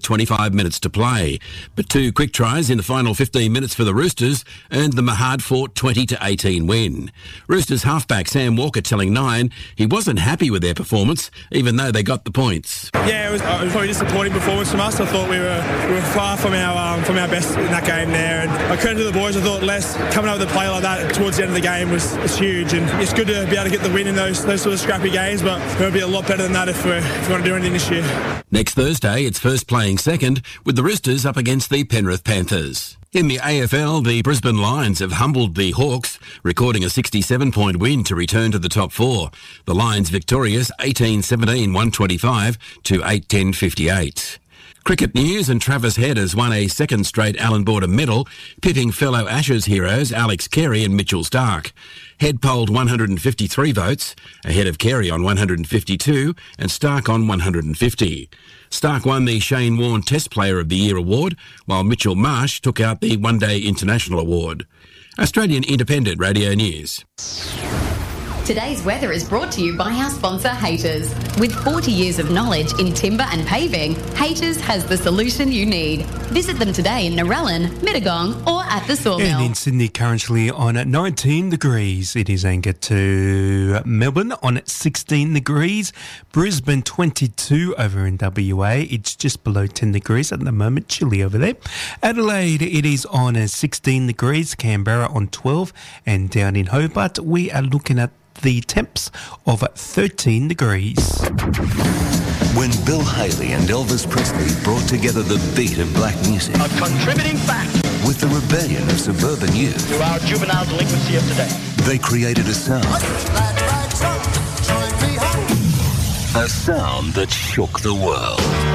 25 minutes to play, but 2 quick tries in the final 15 minutes for the Roosters earned them a hard-fought 20-18 win. Roosters halfback Sam Walker telling Nine he wasn't happy with their performance, even though they got the points. Yeah, it was probably a disappointing performance from us. I thought we were far from our best in that game there, and I credit to the boys. I thought Les coming up with a play like that towards the end of the game was huge, and it's good to be able to get the win in those sort of scrappy games, but it would be a lot better than that if we want to do anything this year. Next Thursday, it's first playing second, with the Roosters up against the Penrith Panthers. In the AFL, the Brisbane Lions have humbled the Hawks, recording a 67-point win to return to the top 4. The Lions victorious 18-17-125 to 8-10-58. Cricket news, and Travis Head has won a second straight Allan Border medal, pitting fellow Ashes heroes Alex Carey and Mitchell Starc. Head polled 153 votes, ahead of Carey on 152 and Starc on 150. Starc won the Shane Warne Test Player of the Year award, while Mitchell Marsh took out the One Day International award. Australian Independent Radio News. Today's weather is brought to you by our sponsor, Haters. With 40 years of knowledge in timber and paving, Haters has the solution you need. Visit them today in Narellan, Mittagong or at the Sawmill. And in Sydney, currently on 19 degrees. It is anchored to Melbourne on 16 degrees. Brisbane 22 over in WA. It's just below 10 degrees at the moment. Chilly over there. Adelaide, it is on 16 degrees. Canberra on 12. And down in Hobart, we are looking at the temps of 13 degrees. When Bill Haley and Elvis Presley brought together the beat of black music, a contributing factor, with the rebellion of suburban youth to our juvenile delinquency of today, they created a sound. A sound that shook the world.